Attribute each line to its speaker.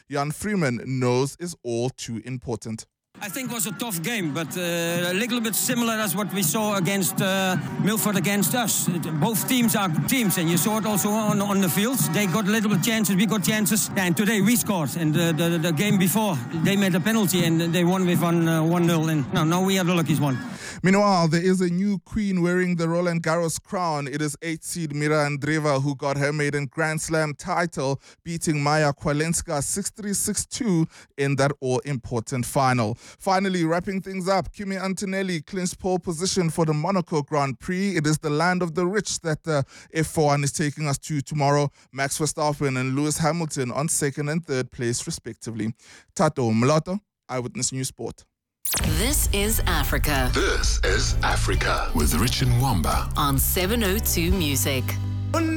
Speaker 1: Jan Freeman knows is all too important.
Speaker 2: I think it was a tough game, but a little bit similar as what we saw against Milford against us. Both teams are teams, and you saw it also on the fields. They got a little bit chances, we got chances, and today we scored. And the game before, they made a penalty and they won with 1-0. And now we are the luckiest one.
Speaker 1: Meanwhile, there is a new queen wearing the Roland Garros crown. It is 8-seed Mira Andreeva who got her maiden Grand Slam title, beating Maya Kwalenska 6-3, 6-2 in that all-important final. Finally, wrapping things up, Kimi Antonelli clinched pole position for the Monaco Grand Prix. It is the land of the rich that F1 is taking us to tomorrow. Max Verstappen and Lewis Hamilton on second and third place, respectively. Tato Mulato, Eyewitness News Sport.
Speaker 3: This is Africa.
Speaker 4: This is Africa with Rich and Wamba
Speaker 3: on 702 Music.